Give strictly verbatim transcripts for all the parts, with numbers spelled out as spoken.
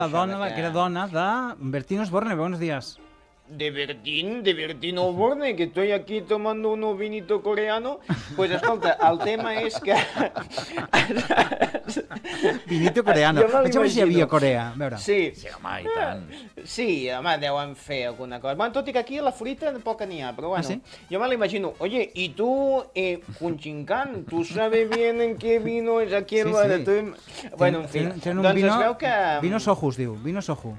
La dona, la que era dona de Bertín Osborne, buenos días. De Bertín, de Bertín Osborne, que estoy aquí tomando un vinito coreano. Pues escolta, el tema és que... Vinito coreano. Vaig veure si hi havia Corea. A veure. Sí. Sí, home, i tant. Sí, home, deuen fer alguna cosa. Bueno, tot i que aquí a la fruita poca n'hi ha, però bueno, ¿Ah, sí? yo me lo imagino. Oye, y tú, eh, Kunchincán, ¿tú sabes bien en qué vino es aquí el Sí, bar? sí. Tu... Bueno, en fi, Tenen, tenen un doncs vino, es veu que... vino Soju, es diu, vino Soju.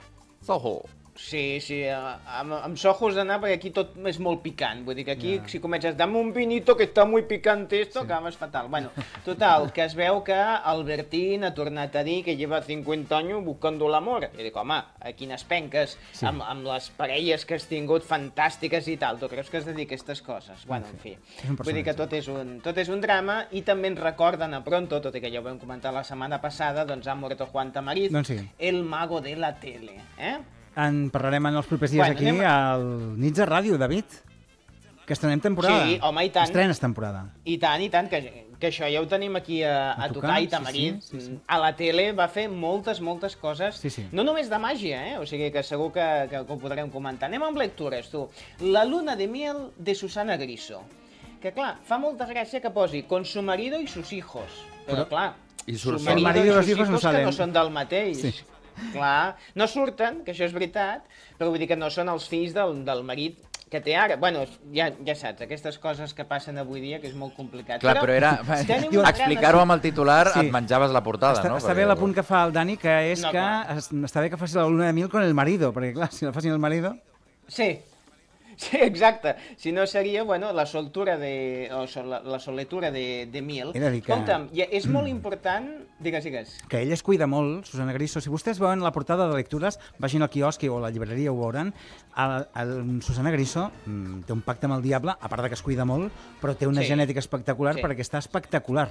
Soho. Sí, sí, amb, amb sojos d'anar, perquè aquí tot és molt picant. Vull dir que aquí, Ja. si comences, dame un vinito que està muy picante esto, Sí. acabes fatal. Bueno, total, que es veu que el Bertín ha tornat a dir que lleva cinquanta anys buscando l'amor. I dic, home, a quines penques, Sí. amb, amb les parelles que has tingut fantàstiques i tal, tu creus que es dedica a aquestes coses? Bueno, en fi, És un vull dir que personatge. tot és, un, tot és un drama i també ens recorden a pronto, tot i que ja ho vam comentar la setmana passada, doncs ha mort Juan Tamariz, Doncs sí. el mago de la tele, eh? En parlarem en els propers dies Bueno, aquí anem al Nits de Ràdio, David. Que estrenem temporada. Sí, home, i tant. Estrenes temporada. I tant, i tant, que, que això ja ho tenim aquí a, A a tocar, tocar, i sí, Tamariz, sí, sí, sí. a la tele va fer moltes, moltes coses, Sí, sí. no només de màgia, eh? O sigui que segur que, que, que ho podrem comentar. Anem amb lectures, tu. La luna de miel de Susana Griso. Que clar, fa molta gràcia que posi con su marido y sus hijos. Però, Però- clar, I su sus marido, marido y y los sus hijos no hijos que salen. no són del mateix. Sí. Clar, no surten, que això és veritat, però vull dir que no són els fills del, del marit que té ara. Bueno, ja, ja saps, aquestes coses que passen avui dia, que és molt complicat. Clar, però era... tenim una gran Explicar-ho amb el titular Sí. et menjaves la portada, Està, no? està Perquè- bé l'apunt que fa el Dani, que és No, que clar. es- està bé que faci la luna de mil con el marido, perquè clar, si la facin el marido... Sí, sí, exacte. Si no seria, bueno, la soltura de... o sol, la, la soletura de, de mil. He de dir que- Escolta'm, ja, és molt important... Digues, digues. Que ell es cuida molt, Susana Griso. Si vostès veuen la portada de lectures, vagin al quiosc o a la llibreria, ho veuran. El, el Susana Griso mm, té un pacte amb el diable, a part de que es cuida molt, però té una Sí. genètica espectacular Sí. perquè està espectacular.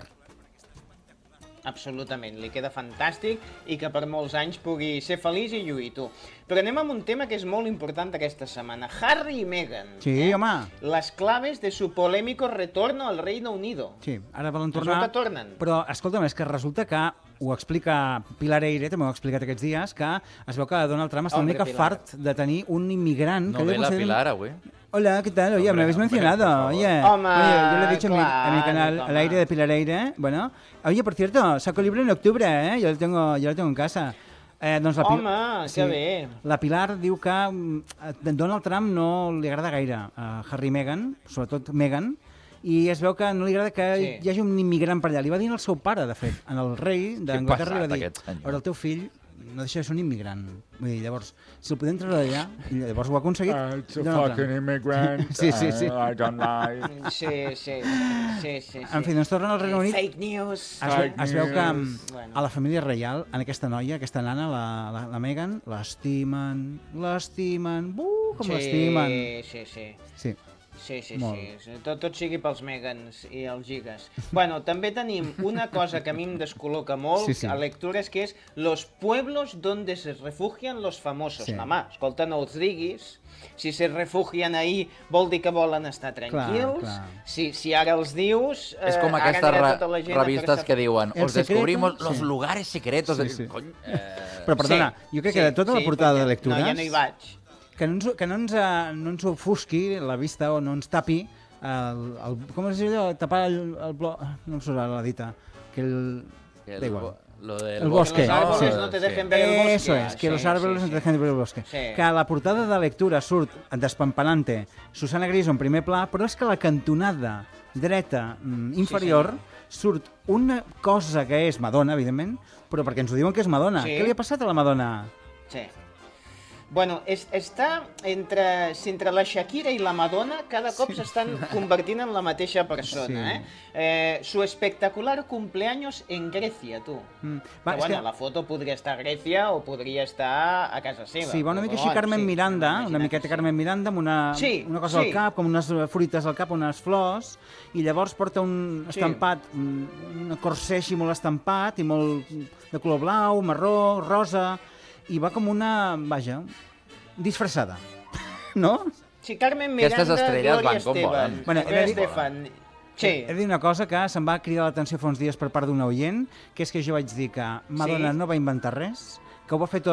Absolutament, li queda fantàstic i que per molts anys pugui ser feliç i lluir, tu. Però anem amb un tema que és molt important aquesta setmana. Harry i Meghan. Sí, home. Las claves de su polémico retorno al Reino Unido. Sí, ara volen Resulta tornar... que tornen. Però, escolta'm, és que resulta que ho explica Pilar Eire, també ho ha explicat aquests dies, que es veu que Donald Trump està una Hombre, mica Pilar. fart de tenir un immigrant... que ell Novela considera- Pilar, avui. Hola, ¿qué tal? Oye, Hombre, me habéis hombre, mencionado. por favor. Oye, Hombre, oye, yo le he dicho en mi- a mi claro, canal, al toma. aire de Pilar Eire. Bueno, oye, por cierto, saco libro en octubre, ¿eh? Yo lo tengo, yo lo tengo en casa. Eh, doncs la Pi- Home, que bé. La Pilar diu que mm, a Donald Trump no li agrada gaire a Harry i Meghan, sobretot Meghan, i es veu que no li agrada que Sí. hi hagi un immigrant per allà. Li va dir al seu pare, de fet, en el rei d'Anglaterra, li va pesat, dir, aquest senyor. però el teu fill no deixa de ser un immigrant. Vull dir, llavors, si el podem treure d'allà, i llavors ho ha aconseguit. Uh, it's a Donald fucking Trump. immigrant. Sí, sí, sí. Uh, I don't like. Sí, sí, sí, sí. sí. En fi, doncs tornen al Regne Unit. Fake news. Es, ve, Fake es veu que mm, news. Bueno. a la família reial, en aquesta noia, aquesta nana, la, la, la Meghan, l'estimen, l'estimen, buh, com l'estimen. Sí, sí, sí. Sí. Sí, sí, Molt. sí. Tot, tot sigui pels Megans i els Gigas. Bueno, també tenim una cosa que a mi em descol·loca molt Sí, sí. a lectures, que és los pueblos donde se refugian los famosos. Sí. Home, escolta, no els diguis. Si se refugien ahí vol dir que volen estar tranquils. clar. Si, si ara els dius... És com eh, ara aquestes anirà re tota la gent a revistes fer-se- que diuen El os descubrimos secreto, los sí. lugares secretos. Sí, de... sí. Cony, eh... Però perdona, Sí, jo crec sí, que de tota la sí, portada de perquè- lectures... No, ja no hi vaig. Que no ens, que no ens, eh, no ens ofusqui la vista o no ens tapi el, el, com es diu allò? Tapar el, el blo... No em surt ara la dita. Que el... El, Da igual. lo del El bosque. Que los árboles Sí. no te Sí. dejen ver el bosque. Eso es, que Sí, los árboles sí, no te sí. dejen ver el bosque. Sí. Que a la portada de lectura surt despampanante Susana Griso en primer pla, però és que a la cantonada dreta mm, inferior surt una cosa que és Madonna, evidentment, però perquè ens ho diuen que és Madonna. Sí. Què li ha passat a la Madonna? Sí. Bueno, és, està entre, si entre la Shakira i la Madonna, cada cop s'estan convertint en la mateixa persona, Sí. eh? eh? Su espectacular cumpleaños en Grecia, tu. Mm. Va, és bueno, que- la foto podria estar a Grècia o podria estar a casa seva. Sí, va una però, mica així bueno, Carmen sí, Miranda, una imagina't miqueta que sí. Carmen Miranda amb una, Sí, una cosa sí. al cap, com unes fruites al cap, unes flors, i llavors porta un Sí. estampat, un un corsé així molt estampat i molt de color blau, marró, rosa, i va com una, vaja, disfressada, no? Sí, Carmen Miranda, Aquestes estrelles Gloria van com Estefan. volen. Bueno, he de Gloria dir- Estefan. Sí. He de dir una cosa que se'm va cridar l'atenció fa uns dies per part d'un oient, que és que jo vaig dir que Madonna Sí. no va inventar res, que que ho va fer tot